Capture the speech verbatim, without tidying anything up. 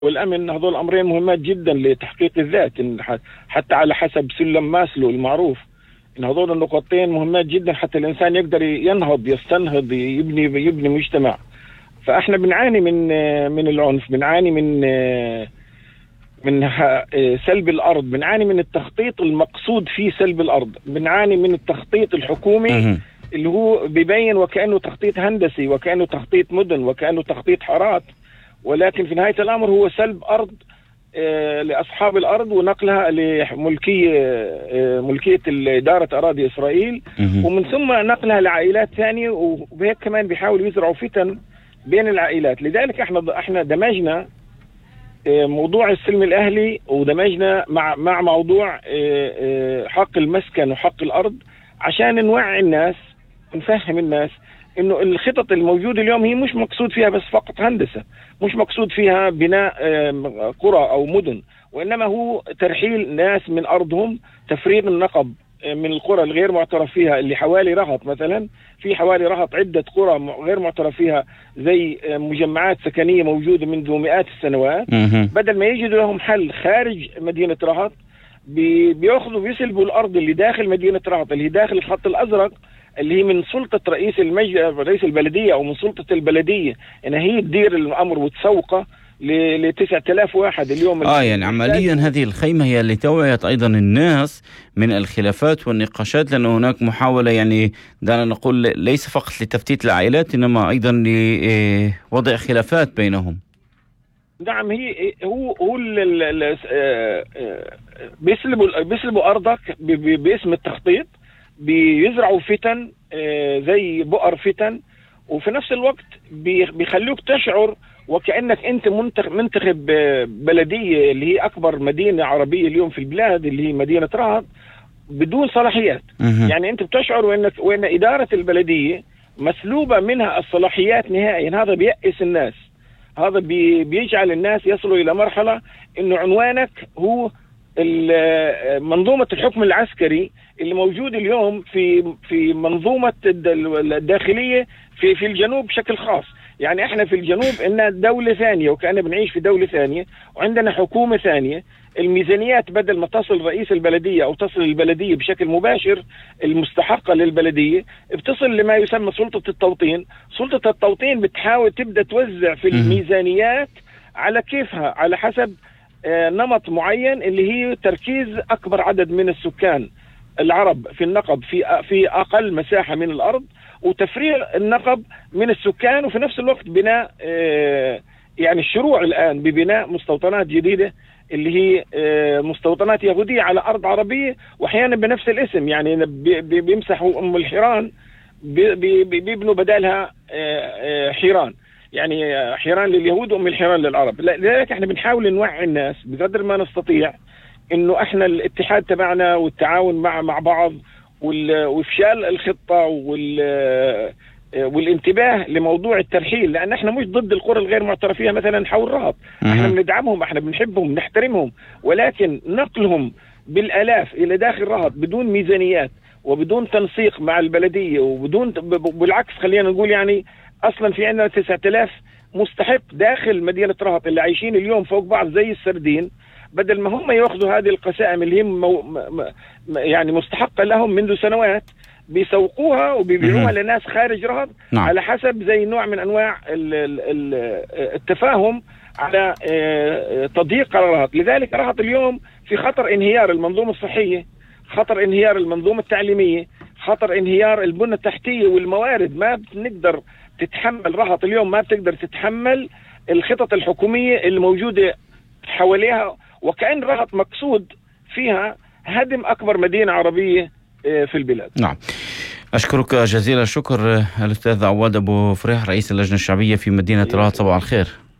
والأمن، هذول أمرين مهمات جدا لتحقيق الذات، إن حتى على حسب سلم ماسلو المعروف إن هذول النقطتين مهمات جدا حتى الإنسان يقدر ينهض، يستنهض، يبني يبني مجتمع. فإحنا بنعاني من من العنف، بنعاني من من سلب الأرض، بنعاني من التخطيط المقصود في سلب الأرض، بنعاني من التخطيط الحكومي اللي هو بيبين وكأنه تخطيط هندسي، وكأنه تخطيط مدن، وكأنه تخطيط حارات، ولكن في نهاية الأمر هو سلب أرض آه لأصحاب الأرض ونقلها لملكية آه ملكية إدارة أراضي إسرائيل، ومن ثم نقلها لعائلات ثانية، وبهيك كمان بيحاولوا يزرعوا فتن بين العائلات. لذلك احنا احنا دمجنا آه موضوع السلم الأهلي، ودمجنا مع مع موضوع آه آه حق المسكن وحق الأرض، عشان نوعي الناس، نفهم الناس انه الخطط الموجودة اليوم هي مش مقصود فيها بس فقط هندسة، مش مقصود فيها بناء قرى او مدن، وانما هو ترحيل ناس من ارضهم، تفريغ النقب من القرى الغير معترف فيها اللي حوالي رهط. مثلا في حوالي رهط عدة قرى غير معترف فيها زي مجمعات سكنية موجودة منذ مئات السنوات، بدل ما يجدوا لهم حل خارج مدينة رهط بيأخذوا بيسلبوا الارض اللي داخل مدينة رهط، اللي داخل الخط الازرق، اللي هي من سلطة رئيس المج... رئيس البلدية أو من سلطة البلدية إن هي تدير الأمر وتسوقه ل تسعة آلاف واحد اليوم. آه يعني عمليا هذه الخيمة هي اللي توعيت أيضا الناس من الخلافات والنقاشات، لأن هناك محاولة يعني دعنا نقول ليس فقط لتفتيت العائلات إنما أيضا لوضع خلافات بينهم. نعم، هي هو هو بيسلبوا بيسلبوا أرضك باسم التخطيط، بيزرعوا فتن زي بؤر فتن، وفي نفس الوقت بيخلوك تشعر وكأنك انت منتخب بلدية اللي هي اكبر مدينة عربية اليوم في البلاد اللي هي مدينة رهط بدون صلاحيات. يعني انت بتشعر وانك وان ادارة البلدية مسلوبة منها الصلاحيات نهائيا. هذا بيأس الناس، هذا بي بيجعل الناس يصلوا الى مرحلة انه عنوانك هو منظومة الحكم العسكري اللي موجود اليوم في في منظومة الداخلية في في الجنوب بشكل خاص. يعني احنا في الجنوب إن دولة ثانية وكأننا بنعيش في دولة ثانية، وعندنا حكومة ثانية. الميزانيات بدل ما تصل رئيس البلدية أو تصل البلدية بشكل مباشر المستحقة للبلدية، بتصل لما يسمى سلطة التوطين. سلطة التوطين بتحاول تبدأ توزع في الميزانيات على كيفها، على حسب نمط معين اللي هي تركيز أكبر عدد من السكان العرب في النقب في في أقل مساحة من الأرض، وتفريغ النقب من السكان، وفي نفس الوقت بناء يعني الشروع الآن ببناء مستوطنات جديدة اللي هي مستوطنات يهودية على أرض عربية، وأحيانا بنفس الاسم. يعني بيمسحوا أم الحيران بيبنوا بدالها حيران، يعني حيران لليهود وأم الحيران للعرب. لذلك احنا بنحاول نوعي الناس بقدر ما نستطيع انه احنا الاتحاد تبعنا والتعاون مع مع بعض وافشال الخطة وال والانتباه لموضوع الترحيل، لان احنا مش ضد القرى الغير معترف فيها مثلا حول رهط، احنا بندعمهم، احنا بنحبهم، نحترمهم، ولكن نقلهم بالالاف الى داخل رهط بدون ميزانيات وبدون تنسيق مع البلدية وبدون، بالعكس خلينا نقول يعني اصلا في عندنا تسعة آلاف مستحق داخل مدينة رهط اللي عايشين اليوم فوق بعض زي السردين، بدل ما هم ياخذوا هذه القسائم اللي هم مو م... يعني مستحقة لهم منذ سنوات، بيسوقوها وبيبيعوها لناس خارج رهط. نعم. على حسب زي نوع من انواع ال... ال... التفاهم على تضييق رهط. لذلك رهط اليوم في خطر انهيار المنظومة الصحية، خطر انهيار المنظومة التعليمية، خطر انهيار البنى التحتية والموارد. ما بنقدر تتحمل رهط اليوم، ما بتقدر تتحمل الخطط الحكومية اللي موجودة حواليها، وكأن رهط مقصود فيها هدم أكبر مدينة عربية في البلاد. نعم، أشكرك جزيل الشكر الأستاذ عواد أبو فريح رئيس اللجنة الشعبية في مدينة رهط. صباح الخير.